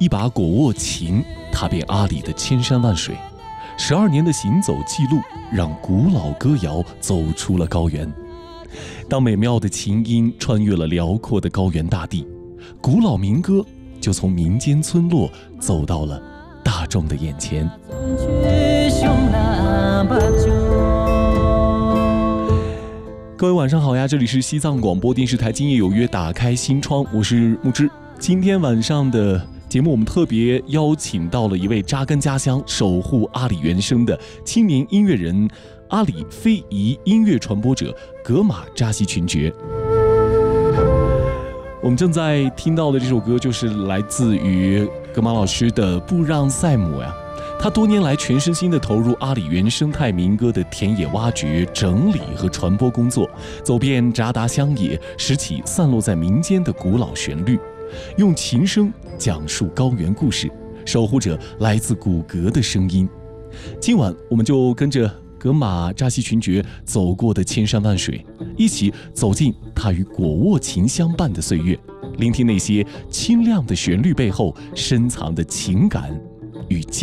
一把果沃琴踏遍阿里的千山万水，12年的行走记录让古老歌谣走出了高原。当美妙的琴音穿越了辽阔的高原大地，古老民歌就从民间村落走到了大众的眼前。各位晚上好呀，这里是西藏广播电视台今夜有约，打开心窗，我是木之。今天晚上的节目我们特别邀请到了一位扎根家乡守护阿里原声的青年音乐人，阿里非遗音乐传播者格玛扎西群爵。我们正在听到的这首歌就是来自于格玛老师的布让塞姆呀。他多年来全身心地投入阿里原生态民歌的田野挖掘、整理和传播工作，走遍扎达乡野，拾起散落在民间的古老旋律，用琴声讲述高原故事，守护着来自古格的声音。今晚我们就跟着格玛扎西群爵走过的千山万水，一起走进他与果沃琴相伴的岁月，聆听那些清亮的旋律背后深藏的情感与